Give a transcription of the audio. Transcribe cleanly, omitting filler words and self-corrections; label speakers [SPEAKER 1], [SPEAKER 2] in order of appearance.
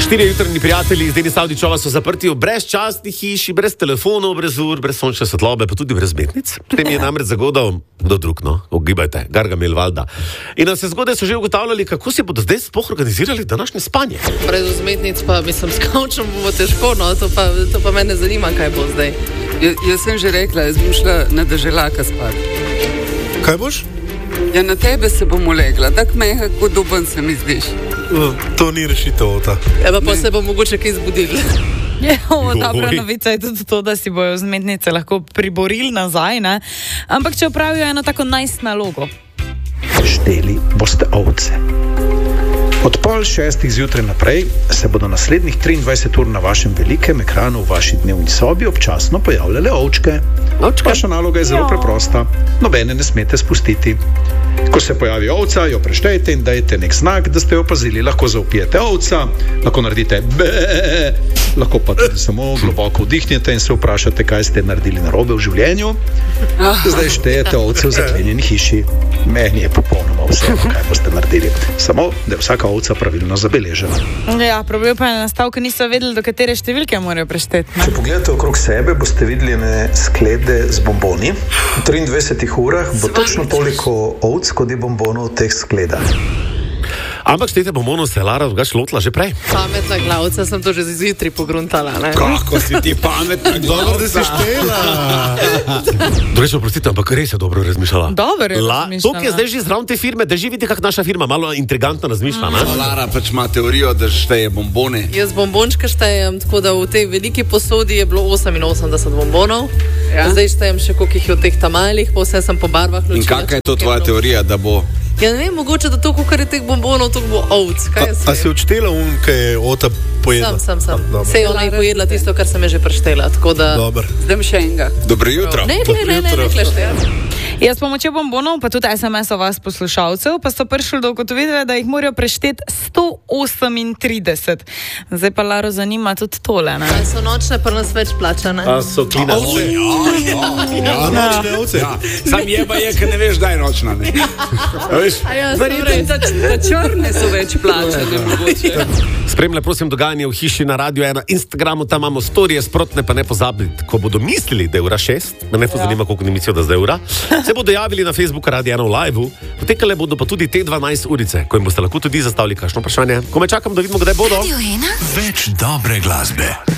[SPEAKER 1] Štirje jutrni prijatelji iz Denis Avdičova so zaprti v brezčasni hiši, brez telefonov, brez ur, brez sončne svetlobe, pa tudi brez metnic. Tem je namreč zagodal do drug, ogibajte, Gargamel Valda. In na vse zgodaj so že ugotavljali, kako si bodo zdaj sploh organizirali današnje spanje.
[SPEAKER 2] Brez vzmetnic pa, mislim, s kavčem bo težko, to pa mene zanima, kaj bo zdaj.
[SPEAKER 3] Jaz sem že rekla, jaz bom šla na deželaka spati.
[SPEAKER 4] Kaj boš?
[SPEAKER 3] Ja, na tebe se bom ulegla, tak mehak, kot duban se mi zdiš.
[SPEAKER 4] To ni rešitev, ta.
[SPEAKER 2] Pa se bo mogoče kaj zbudili.
[SPEAKER 5] Dobra novica je tudi to, da si bojo vzmetnice lahko priborili nazaj, ne? Ampak če opravijo eno tako nalogo.
[SPEAKER 6] Šteli boste ovce. Od 5:30 zjutraj naprej se bodo naslednjih 23 ur na vašem velikem ekranu v vaši dnevni sobi občasno pojavljale ovčke. Vaša naloga je zelo preprosta. Nobene ne smete spustiti. Ko se pojavi ovca, jo preštejte in dajte nek znak, da ste jo opazili. Lahko zaupijete ovca, lahko naredite be, lahko pa tudi samo globoko vdihnete in se vprašate, kaj ste naredili narobe v življenju. Zdaj štejete ovce v zaklenjeni hiši. Meni je popolnoma vse, kaj boste naredili. Samo, da je vsaka ovca pravilno zabeležena.
[SPEAKER 5] Ja, problem pa je nastal, ker niso vedeli, do katere številke morajo prešteti.
[SPEAKER 6] Če pogledate okrog sebe, boste videli sklede z bomboni. V 23 urah bo točno toliko ovc, kot je bombonov v teh skledah.
[SPEAKER 1] Ampak štete bombonov se je Lara drugače lotila že prej.
[SPEAKER 2] Pametna glavca, sem to že zjutraj pogruntala, ne?
[SPEAKER 4] Kako si ti pametna glavca? Dobro, da si štela.
[SPEAKER 1] Drugače, oprostite, ampak res je dobro razmišljala.
[SPEAKER 5] Dobro je razmišljala.
[SPEAKER 1] To, ki je zdaj že zraven te firme, da že vidite, kak naša firma malo intrigantno razmišlja, ne?
[SPEAKER 4] Lara pač ima teorijo, da šteje bombone.
[SPEAKER 2] Jaz bombončka štejem, tako da v tej veliki posodi je bilo 88 bombonov. Ja? Zdaj štejem še koliko jih je v teh tamalih, pa vse sem po barvah ločila.
[SPEAKER 4] In kakšna je to tvoja teorija, da bo...
[SPEAKER 2] Ja, ne vem, mogoče, da to, kar je teh bombonov, to bo ovc.
[SPEAKER 4] A si odštela kaj je Ota pojedla?
[SPEAKER 2] Sem. Sej ona je pojedla tisto, kar sem je že preštela, tako da...
[SPEAKER 4] Dobar.
[SPEAKER 3] Zdaj še enega.
[SPEAKER 4] Dobro jutro.
[SPEAKER 2] Ne, kleštejem.
[SPEAKER 5] Ja, s pomočjo bombonov, pa tudi SMS-ov vas poslušalcev, pa so prišli do ugotovitve, da jih morajo prešteti 138. Zdaj pa Laro zanima tudi tole, ne?
[SPEAKER 2] A so nočne pa nas več plačane?
[SPEAKER 1] A so klina.
[SPEAKER 4] Ja, nočne ovce.
[SPEAKER 7] Sam jeba je, ker ne veš, da je nočna, ne?
[SPEAKER 3] Verjetno, da črne so več plačane, mogoče.
[SPEAKER 1] Spremlja, prosim, dogajanje v hiši na Radio 1, Instagramu, tam imamo storije, sprotne pa ne pozabiti, ko bodo mislili, da je ura 6, me ne zanima, koliko ne mislijo, da zdaj je ura, se bodo javili na Facebooku Radio 1 v live-u, potekale bodo pa tudi te 12 urice, ko jim boste lahko tudi zastavili kakšno vprašanje. Ko me čakam, da vidimo, kdaj bodo.
[SPEAKER 8] Več dobre glasbe.